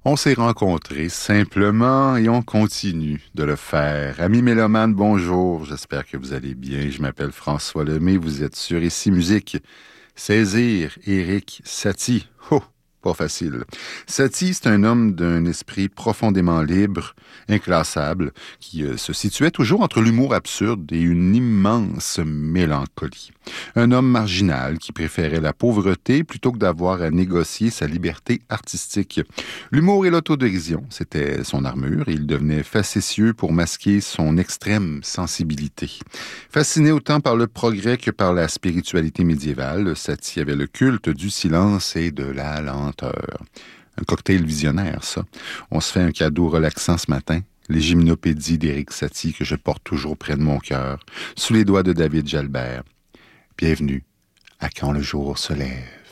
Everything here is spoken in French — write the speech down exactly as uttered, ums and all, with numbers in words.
On s'est rencontrés simplement et on continue de le faire. Amis mélomanes, bonjour. J'espère que vous allez bien. Je m'appelle François Lemay. Vous êtes sur Ici Musique. Saisir Éric Satie. Oh, pas facile. Satie, c'est un homme d'un esprit profondément libre, inclassable, qui euh, se situait toujours entre l'humour absurde et une immense mélancolie. Un homme marginal qui préférait la pauvreté plutôt que d'avoir à négocier sa liberté artistique. L'humour et l'autodérision, c'était son armure et il devenait facétieux pour masquer son extrême sensibilité. Fasciné autant par le progrès que par la spiritualité médiévale, Satie avait le culte du silence et de la lenteur. Un cocktail visionnaire, ça. On se fait un cadeau relaxant ce matin. Les Gymnopédies d'Éric Satie que je porte toujours près de mon cœur, sous les doigts de David Jalbert. Bienvenue à Quand le jour se lève.